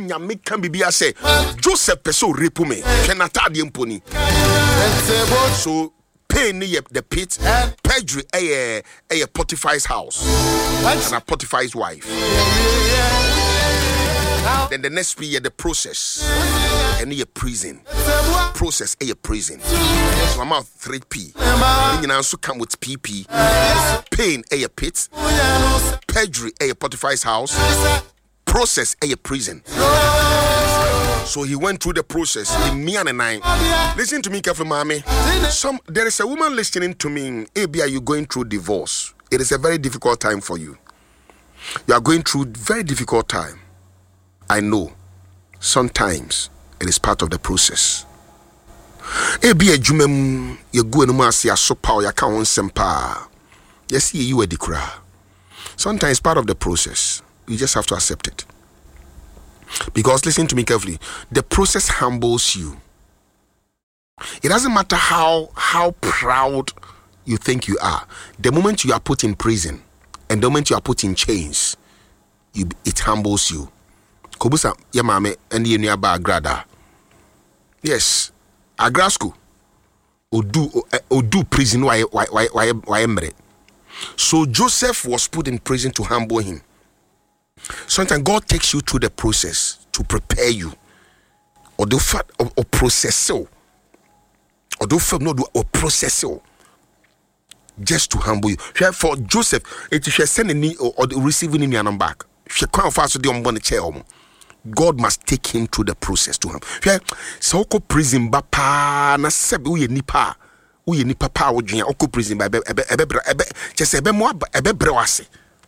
nyame can be say Joseph peso rape me kenatade mponi. So pain the pit, perjury a Potiphar's house and a Potiphar's wife. Then the next year the process and a prison. Process a prison. So I'm out 3P. You also come with PP. Pain a pit. Perjury a Potiphar's house. Process a prison. So he went through the process in me and I. Listen to me carefully, mommy. There is a woman listening to me. Maybe are you going through divorce? It is a very difficult time for you. You are going through very difficult time. I know. Sometimes it is part of the process. Maybe a jumem you go and see a so power you can't sempa. Yes, you a decra. Sometimes part of the process. You just have to accept it. Because listen to me carefully, the process humbles you. It doesn't matter how proud you think you are. The moment you are put in prison and the moment you are put in chains, it humbles you. Kobusa yamame and the ba agrada. Yes, agrasco. Odu prison why emre. So Joseph was put in prison to humble him. Sometimes God takes you through the process to prepare you, or do or process or do or process just to humble you. For Joseph, it is sending or receiving him your back. God must take him through the process to him. So prison bapa na sebe uye nipa pa odwen oko prison ba just ebe mo ebe brewase.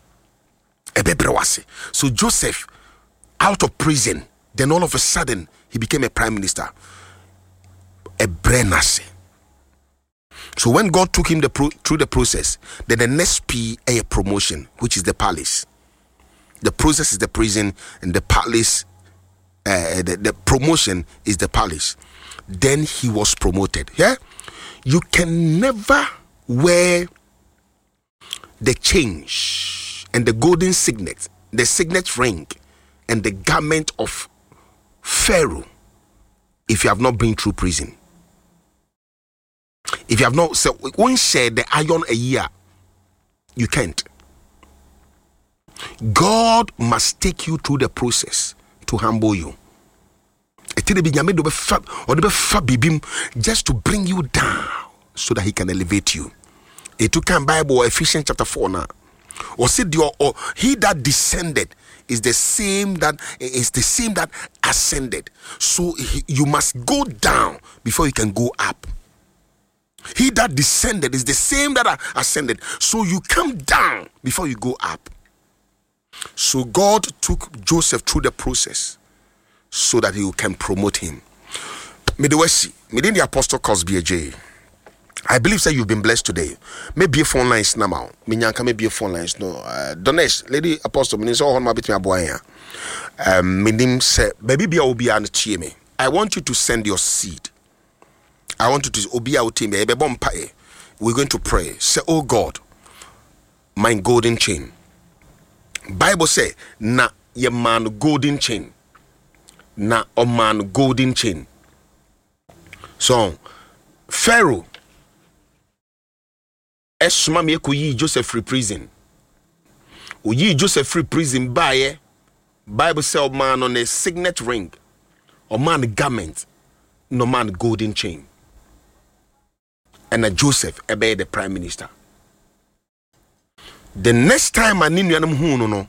So Joseph, out of prison, then all of a sudden he became a prime minister. A brenase. So when God took him through the process, then the next P a promotion, which is the palace. The process is the prison, and the palace, the promotion is the palace. Then he was promoted. Yeah, you can never wear the change and the golden signet, the signet ring, and the garment of Pharaoh, if you have not been through prison. If you have not, so one share the iron a year, you can't. God must take you through the process to humble you. Just to bring you down so that he can elevate you. It took in Bible, Ephesians chapter 4 now. Or said he that descended is the same that ascended. So you must go down before you can go up. He that descended is the same that ascended. So you come down before you go up. So God took Joseph through the process so that he can promote him. Midwest, within the Apostle Cosby J. I believe that you've been blessed today. Maybe a phone lines now. Minyanka maybe a phone lines. No, Donesh, Lady Apostle, means all my bit my boy. Minim say, baby be obi and me. I want you to send your seed. I want you to obi out me. We're going to pray. Say, oh God, my golden chain. Bible say, na ye man golden chain. Na o man golden chain. So, Pharaoh. Esuma me ko yi Joseph free prison. O yi Joseph free prison by Bible say o man on a signet ring, o man garment, no man golden chain. And a Joseph ebe the prime minister. The next time I need you no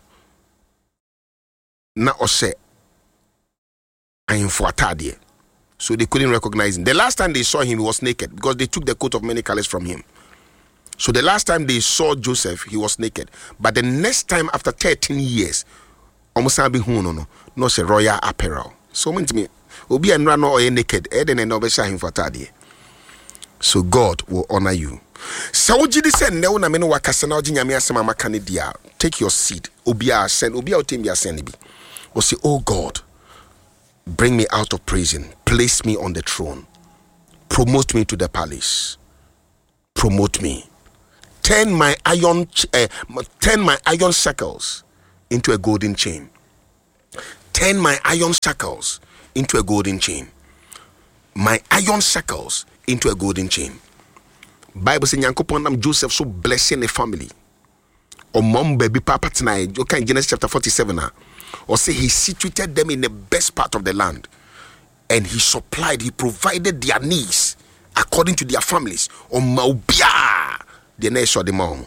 na ose ayin for atade. So they couldn't recognize him. The last time they saw him, he was naked because they took the coat of many colors from him. So the last time they saw Joseph, he was naked. But the next time after 13 years, almost no say royal apparel. So mean to me, obi and no naked, then no be him for tadi. So God will honor you. So jidi say ne na me no wakasa na oji nyame asema maka ne dia. Take your seed. Obi a send, obi a otem ya send bi. Or say, oh God, bring me out of prison. Place me on the throne. Promote me to the palace. Promote me. Turn my iron shackles into a golden chain. turn my iron shackles into a golden chain. My iron shackles into a golden chain. Bible says Nyankopon nam Joseph so blessing the family. Or mom baby papa tonight. Okay, in Genesis chapter 47 now. Or say he situated them in the best part of the land. And he supplied, he provided their needs according to their families. Or maubia the nation of the mom.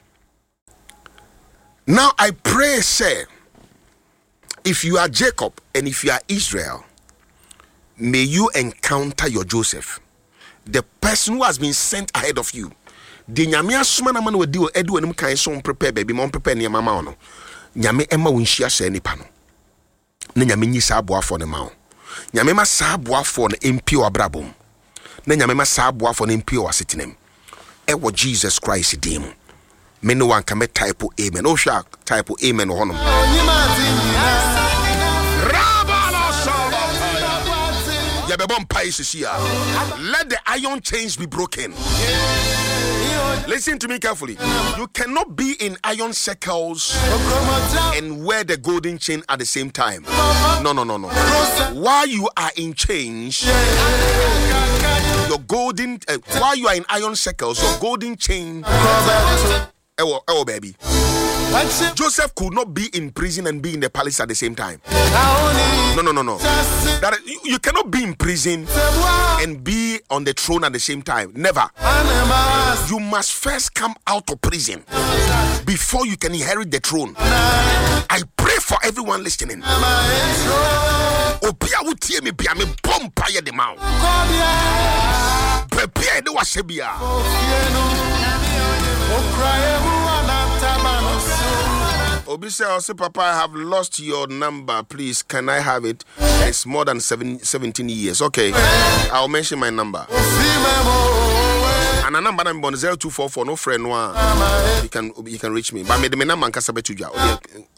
Now I pray, say, if you are Jacob and if you are Israel, may you encounter your Joseph, the person who has been sent ahead of you. The nyame asoma na man we di o edu enim kan so prepare baby mon prepare ne mama no. Nyame ema wo nhia sha nipa no. Na nyame nyi sa aboafo ne ma wo. Nyame ma sa aboafo ne empio abrabom. Na nyame ma sa aboafo ne empio asetenem. E wo Jesus Christ dim. Me no one can type amen. Oh sha type amen ho no. Let the iron chains be broken. Listen to me carefully. You cannot be in iron shackles and wear the golden chain at the same time. No. While you are in chains, your golden while you are in iron shackles, your golden chain. Oh baby. Joseph could not be in prison and be in the palace at the same time. No. That you cannot be in prison and be on the throne at the same time. Never. You must first come out of prison before you can inherit the throne. I pray for everyone listening. Prepare the wasebia. Obisa also, Papa, I have lost your number. Please, can I have it? It's more than 17 years. Okay, I'll mention my number. And a number I'm on 0244. No friend, you can reach me. But me the number can